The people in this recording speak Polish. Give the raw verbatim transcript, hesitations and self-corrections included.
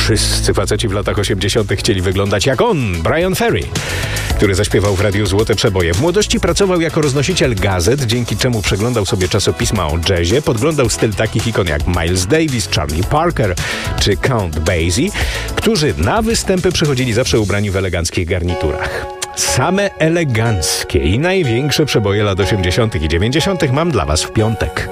Wszyscy faceci w latach osiemdziesiątych chcieli wyglądać jak on, Bryan Ferry, który zaśpiewał w radiu złote przeboje. W młodości pracował jako roznosiciel gazet, dzięki czemu przeglądał sobie czasopisma o jazzie, podglądał styl takich ikon jak Miles Davis, Charlie Parker czy Count Basie, którzy na występy przychodzili zawsze ubrani w eleganckich garniturach. Same eleganckie i największe przeboje lat osiemdziesiątych i dziewięćdziesiątych mam dla was w piątek.